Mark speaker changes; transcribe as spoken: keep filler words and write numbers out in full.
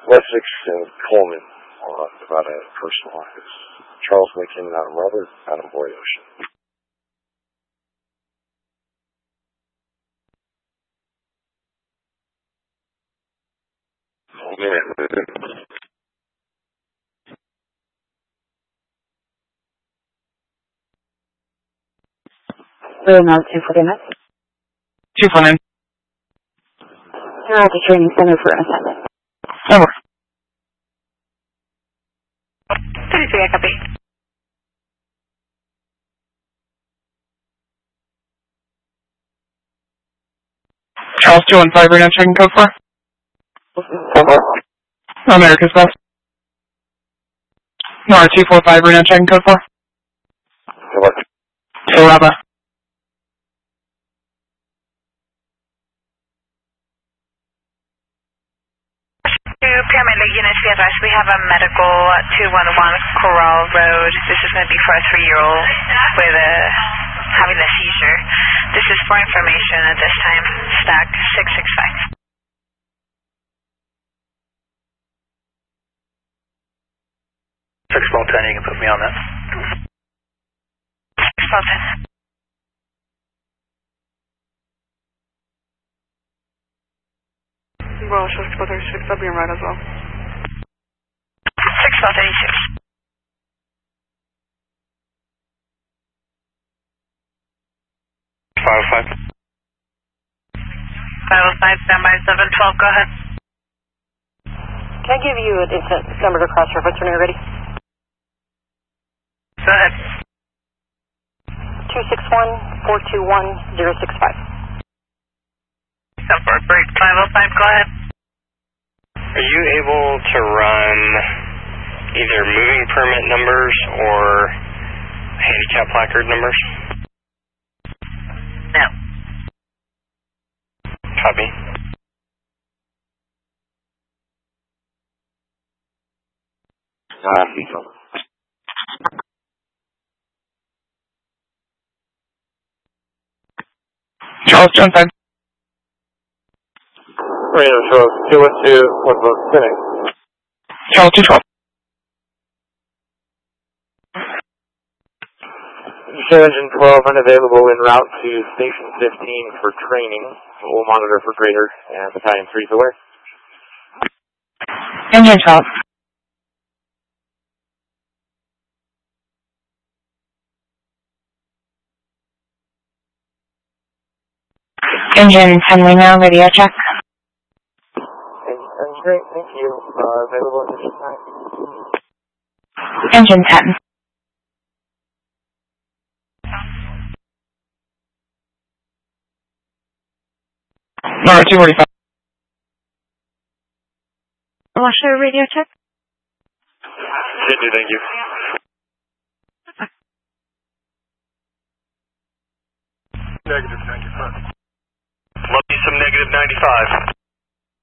Speaker 1: Wessex and Coleman uh, about a personal office. Charles Lincoln, Adam Robert, Adam Boyos.
Speaker 2: Room out two forty-nine.
Speaker 3: two forty-nine.
Speaker 2: You're at the training center for an assignment.
Speaker 3: Over.
Speaker 2: thirty-three, I copy.
Speaker 3: Charles two one five, right now checking code four.
Speaker 1: Over.
Speaker 3: America's best. Nora two four five, right now checking code four.
Speaker 1: Over.
Speaker 3: Soraba.
Speaker 4: Paramedic units, be advised, we have a medical two one one Corral Road. This is going to be for a three-year-old with a, having a seizure. This is for information at this time. Stack six six five.
Speaker 5: six one ten, you can put me on that.
Speaker 4: six one ten.
Speaker 6: Well, six one thirty-six, I'll be in right as well.
Speaker 4: six one thirty-six.
Speaker 5: five oh five.
Speaker 4: five oh five, standby seven twelve, go ahead.
Speaker 2: Can I give you an instant number to cross-reference when you're ready?
Speaker 4: Go ahead.
Speaker 2: two six one, four two one, zero six five.
Speaker 4: Number break five oh five, go ahead.
Speaker 5: Are you able to run either moving permit numbers or handicap placard numbers?
Speaker 4: No.
Speaker 5: Copy.
Speaker 1: Uh,
Speaker 3: Charles John five.
Speaker 1: Radio show two one two, what about spinning?
Speaker 3: Charles two twelve.
Speaker 1: Show engine twelve unavailable en route to station fifteen for training. We'll monitor for greater and battalion three's away.
Speaker 2: Engine twelve. Engine ten now, radio check.
Speaker 1: And great, thank you. Uh, available at this time.
Speaker 2: Engine ten.
Speaker 3: Nora two forty-five.
Speaker 2: Washer radio check.
Speaker 1: Should do, thank you.
Speaker 5: Negative ninety-five. Love you some negative ninety-five.